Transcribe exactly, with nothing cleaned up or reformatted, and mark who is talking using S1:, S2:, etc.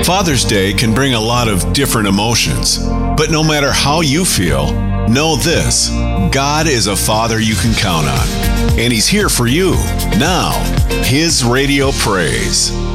S1: Father's Day can bring a lot of different emotions, but no matter how you feel, know this: God is a Father you can count on, and He's here for you now. His Radio Praise.